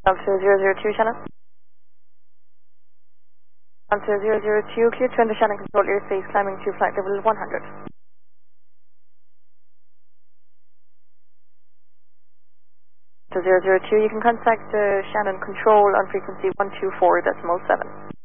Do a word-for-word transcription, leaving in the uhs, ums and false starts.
Delta zero zero two, Shannon. Delta zero zero two, clear to enter Shannon control airspace, climbing to flight level one hundred. Delta zero zero two, you can contact uh, Shannon control on frequency one two four decimal seven.